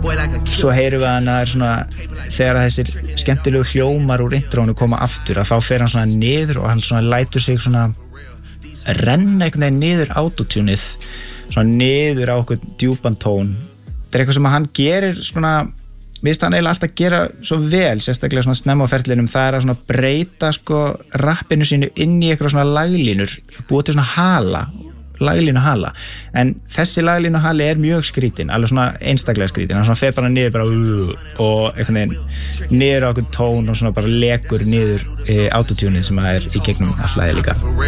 svo heyrum við hann að svona þegar þessir skemmtilegu hljómar úr intrónu koma aftur að þá fer hann svona niður og hann svona lætur sig svona renna einhvern veginn niður autotunið svona niður á okkur djúpan tón þetta eitthvað sem að hann gerir svona mér finnst hann eiginlega alltaf gera svo vel sérstaklega svona snemma á ferlinum það að svona breyta sko rappinu sínu inn í eitthvað svona laglínur búið til svona laglínu hala en þessi laglínu hali mjög skrítin alveg svona einstaklega skrítin hann svona fer bara niður bara og einhvern veginn niður á okkur tón og svona bara lekur niður autotunið sem að í gegnum all lagið líka